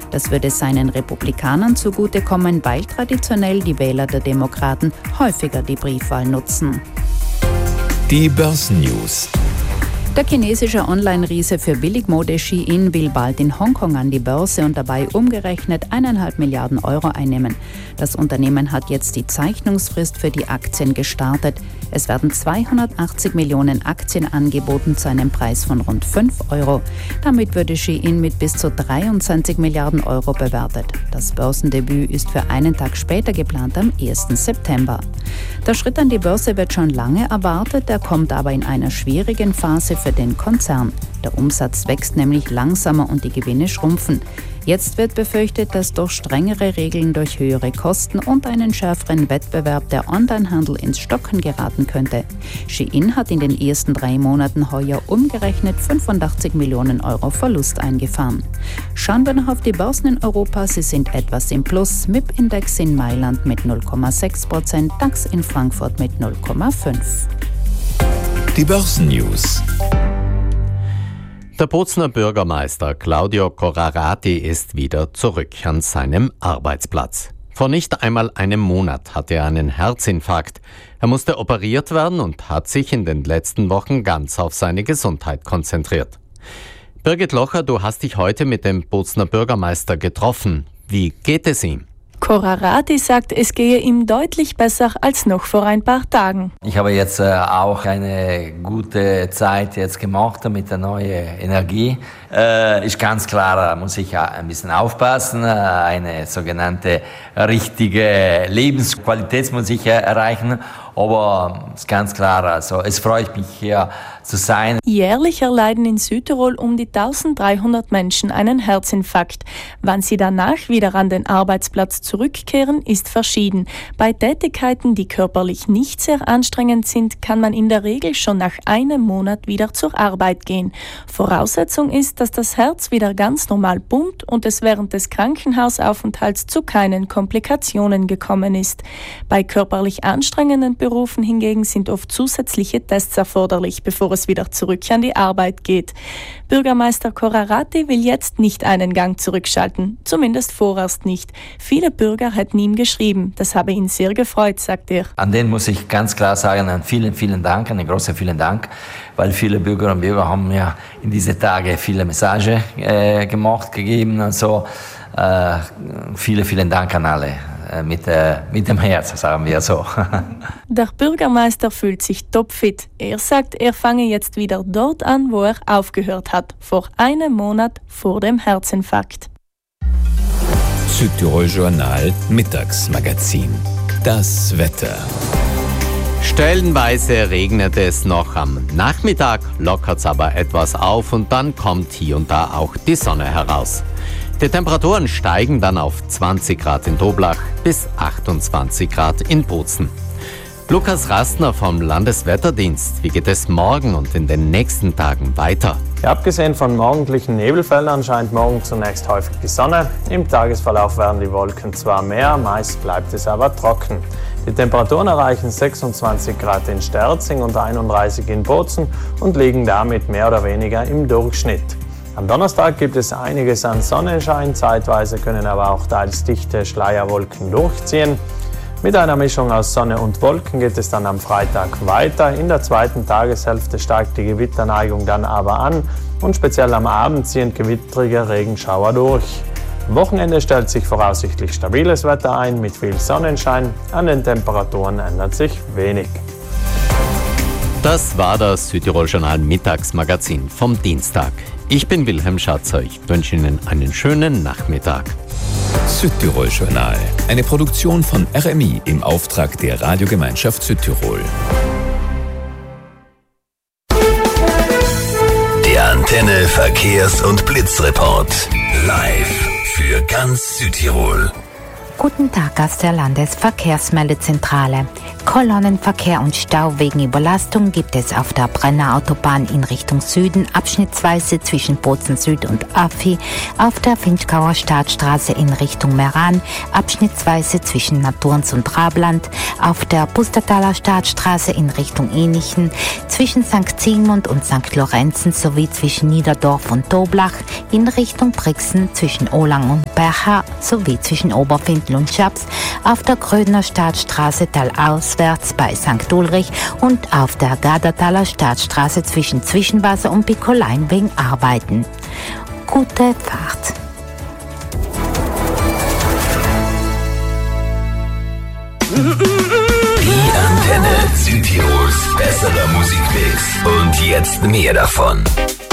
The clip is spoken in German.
Das würde seinen Republikanern zugutekommen, weil traditionell die Wähler der Demokraten häufiger die Briefwahl nutzen. Die Börsennews. Der chinesische Online-Riese für Billigmode Shein will bald in Hongkong an die Börse und dabei umgerechnet 1,5 Milliarden Euro einnehmen. Das Unternehmen hat jetzt die Zeichnungsfrist für die Aktien gestartet. Es werden 280 Millionen Aktien angeboten zu einem Preis von rund 5 Euro. Damit würde Shein mit bis zu 23 Milliarden Euro bewertet. Das Börsendebüt ist für einen Tag später geplant, am 1. September. Der Schritt an die Börse wird schon lange erwartet, er kommt aber in einer schwierigen Phase für den Konzern. Der Umsatz wächst nämlich langsamer und die Gewinne schrumpfen. Jetzt wird befürchtet, dass durch strengere Regeln, durch höhere Kosten und einen schärferen Wettbewerb der Onlinehandel ins Stocken geraten könnte. Shein hat in den ersten 3 Monaten heuer umgerechnet 85 Millionen Euro Verlust eingefahren. Schauen wir noch auf die Börsen in Europa. Sie sind etwas im Plus. MIP-Index in Mailand mit 0,6%, DAX in Frankfurt mit 0,5%. Die Börsennews. Der Bozner Bürgermeister Claudio Corrarati ist wieder zurück an seinem Arbeitsplatz. Vor nicht einmal einem Monat hatte er einen Herzinfarkt. Er musste operiert werden und hat sich in den letzten Wochen ganz auf seine Gesundheit konzentriert. Birgit Locher, du hast dich heute mit dem Bozner Bürgermeister getroffen. Wie geht es ihm? Corrarati sagt, es gehe ihm deutlich besser als noch vor ein paar Tagen. Ich habe jetzt auch eine gute Zeit jetzt gemacht mit der neuen Energie. Ist ganz klar, muss ich ein bisschen aufpassen. Eine sogenannte richtige Lebensqualität muss ich erreichen. Aber ist ganz klar, also es freut mich hier zu sein. Jährlich erleiden in Südtirol um die 1300 Menschen einen Herzinfarkt. Wann sie danach wieder an den Arbeitsplatz zurückkehren, ist verschieden. Bei Tätigkeiten, die körperlich nicht sehr anstrengend sind, kann man in der Regel schon nach einem Monat wieder zur Arbeit gehen. Voraussetzung ist, dass das Herz wieder ganz normal pumpt und es während des Krankenhausaufenthalts zu keinen Komplikationen gekommen ist. Bei körperlich anstrengenden Berufen hingegen sind oft zusätzliche Tests erforderlich, bevor es wieder zurück an die Arbeit geht. Bürgermeister Corrarati will jetzt nicht einen Gang zurückschalten, zumindest vorerst nicht. Viele Bürger hätten ihm geschrieben, das habe ihn sehr gefreut, sagt er. An den muss ich ganz klar sagen, einen vielen Dank, einen großen vielen Dank, weil viele Bürger und Bürger haben ja in diesen Tagen viele Messagen gegeben und so. Vielen Dank an alle. Mit dem Herz, sagen wir so. Der Bürgermeister fühlt sich topfit. Er sagt, er fange jetzt wieder dort an, wo er aufgehört hat, vor einem Monat vor dem Herzinfarkt. Südtirol Journal Mittagsmagazin. Das Wetter. Stellenweise regnet es noch am Nachmittag, lockert es aber etwas auf und dann kommt hier und da auch die Sonne heraus. Die Temperaturen steigen dann auf 20 Grad in Toblach bis 28 Grad in Bozen. Lukas Rastner vom Landeswetterdienst. Wie geht es morgen und in den nächsten Tagen weiter? Ja, abgesehen von morgendlichen Nebelfeldern scheint morgen zunächst häufig die Sonne. Im Tagesverlauf werden die Wolken zwar mehr, meist bleibt es aber trocken. Die Temperaturen erreichen 26 Grad in Sterzing und 31 in Bozen und liegen damit mehr oder weniger im Durchschnitt. Am Donnerstag gibt es einiges an Sonnenschein, zeitweise können aber auch teils dichte Schleierwolken durchziehen. Mit einer Mischung aus Sonne und Wolken geht es dann am Freitag weiter. In der zweiten Tageshälfte steigt die Gewitterneigung dann aber an und speziell am Abend ziehen gewittrige Regenschauer durch. Am Wochenende stellt sich voraussichtlich stabiles Wetter ein mit viel Sonnenschein. An den Temperaturen ändert sich wenig. Das war das Südtirol Journal Mittagsmagazin vom Dienstag. Ich bin Wilhelm Schatzer. Ich wünsche Ihnen einen schönen Nachmittag. Südtirol Journal, eine Produktion von RMI im Auftrag der Radiogemeinschaft Südtirol. Der Antenne Verkehrs- und Blitzreport. Live für ganz Südtirol. Guten Tag aus der Landesverkehrsmeldezentrale. Kolonnenverkehr und Stau wegen Überlastung gibt es auf der Brenner Autobahn in Richtung Süden, abschnittsweise zwischen Bozen Süd und Affi, auf der Vinschgauer Staatsstraße in Richtung Meran, abschnittsweise zwischen Naturns und Rabland, auf der Pustertaler Staatsstraße in Richtung Enichen, zwischen St. Zigmund und St. Lorenzen sowie zwischen Niederdorf und Toblach, in Richtung Brixen zwischen Olang und Bercha sowie zwischen Oberfindl und Schaps, auf der Grödner Staatsstraße talauswärts bei St. Ulrich und auf der Gadertaler Staatsstraße zwischen Zwischenwasser und Pikolein wegen Arbeiten. Gute Fahrt! Die Antenne Südtirols besserer Musikmix. Und jetzt mehr davon.